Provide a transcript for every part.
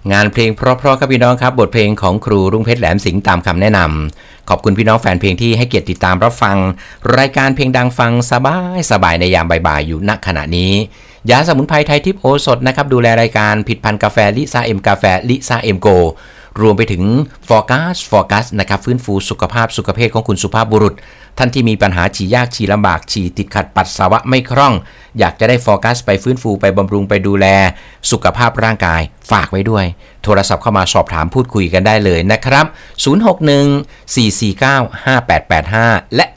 งานเพลงเพราะๆครับพี่น้องครับบทเพลงของครูรุ่งเพชรแหลมสิงห์ตามคำแนะนำขอบคุณพี่น้องแฟนเพลงที่ให้เกียรติติดตามรับฟังรายการเพลงดังฟังสบายในยามบ่ายๆอยู่ณขณะนี้ยาสมุนไพรไทยทิพย์โอสถนะครับดูแลรายการผลิตภัณฑ์กาแฟลิซ่าเอ็มกาแฟลิซ่าเอ็มโกรวมไปถึงฟอร์กัสนะครับฟื้นฟูสุขภาพสุขภาพของคุณสุภาพบุรุษท่านที่มีปัญหาฉี่ยากฉี่ลำบากฉี่ติดขัดปัสสาวะไม่คล่องอยากจะได้ฟอร์กัสไปฟื้นฟูไปบำรุงไปดูแลสุขภาพร่างกายฝากไว้ด้วยโทรศัพท์เข้ามาสอบถามพูดคุยกันได้เลยนะครับ061-449-5885และ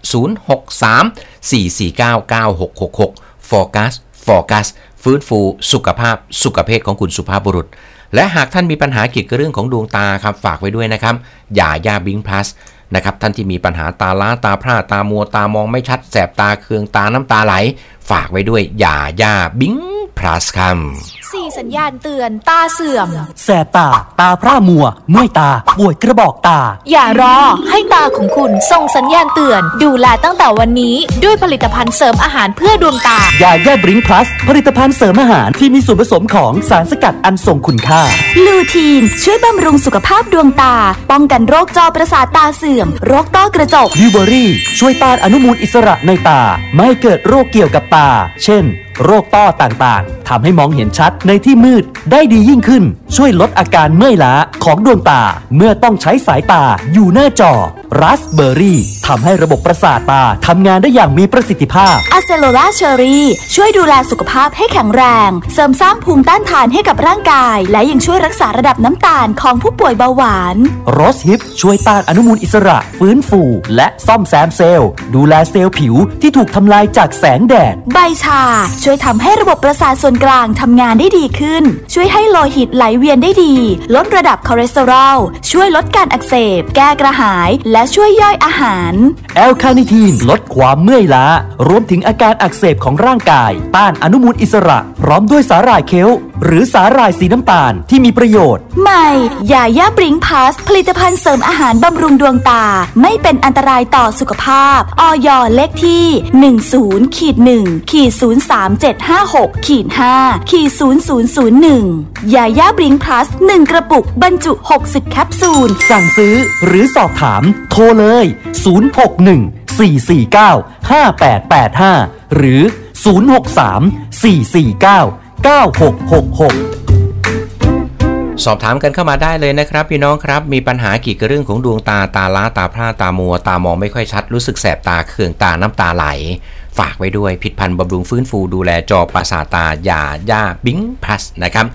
063-449-9666ฟอร์กัสฟื้นฟูสุขภาพสุขภาพของคุณสุภาพบุรุษและหากท่านมีปัญหาเกี่ยวกับเรื่องของดวงตาครับฝากไว้ด้วยนะครับยาบิงพลัสนะครับท่านที่มีปัญหาตาล้าตาพร่าตามัวตามองไม่ชัดแสบตาเคืองตาน้ำตาไหลฝากไว้ด้วยยาบิงพลัสครับ 4สัญญาณเตือนตาเสื่อมแสบตาตาพร่ามัวเมื่อยตาปวดกระบอกตาอย่ารอให้ตาของคุณส่งสัญญาณเตือนดูแลตั้งแต่วันนี้ด้วยผลิตภัณฑ์เสริมอาหารเพื่อดวงตายาย่าบริงพลัสผลิตภัณฑ์เสริมอาหารที่มีส่วนผสมของสารสกัดอันทรงคุณค่าลูทีนช่วยบำรุงสุขภาพดวงตาป้องกันโรคจอประสาทตาเสื่อมโรคต้อกระจกลิเวอรี่ช่วยต้านอนุมูลอิสระในตาไม่ให้เกิดโรคเกี่ยวกับตาเช่นโรคต้อต่างๆทำให้มองเห็นชัดในที่มืดได้ดียิ่งขึ้นช่วยลดอาการเมื่อยล้าของดวงตาเมื่อต้องใช้สายตาอยู่หน้าจอราสเบอร์รี่ทำให้ระบบประสาทตาทำงานได้อย่างมีประสิทธิภาพอะเซโลลาเชอรี่ช่วยดูแลสุขภาพให้แข็งแรงเสริมสร้างภูมิต้านทานให้กับร่างกายและยังช่วยรักษาระดับน้ำตาลของผู้ป่วยเบาหวานโรสฮิปช่วยต้านอนุมูลอิสระฟื้นฟูและซ่อมแซมเซลล์ดูแลเซลล์ผิวที่ถูกทำลายจากแสงแดดใบชาช่วยทำให้ระบบประสาทส่วนกลางทำงานได้ดีขึ้นช่วยให้โลหิตไหลเวียนได้ดีลดระดับคอเลสเตอรอลช่วยลดการอักเสบแก้กระหายและช่วยย่อยอาหารแอลคาเนทีนลดความเมื่อยล้ารวมถึงอาการอักเสบของร่างกายต้านอนุมูลอิสระพร้อมด้วยสาหร่ายเคลหรือสาหร่ายสีน้ำตาลที่มีประโยชน์ใหม่ยาย่าบริงพลัสผลิตภัณฑ์เสริมอาหารบำรุงดวงตาไม่เป็นอันตรายต่อสุขภาพอยเลขที่10-1-03-756-5-0001ยาย่าบริงพลัส1กระปุกบรรจุ60แคปซูลสั่งซื้อหรือสอบถามโทรเลย061-449-5885หรือ063-449-9666 สอบถามกันเข้ามาได้เลยนะครับพี่น้องครับมีปัญหาเกี่ยวกับเรื่องของดวงตาตาล้าตาพร่าตามัวตามองไม่ค่อยชัดรู้สึกแสบตาเคืองตาน้ำตาไหลฝากไว้ด้วยผลิตภัณฑ์บำรุงฟื้นฟูดูแลจอประสาทตายาบิงพลัสนะครับ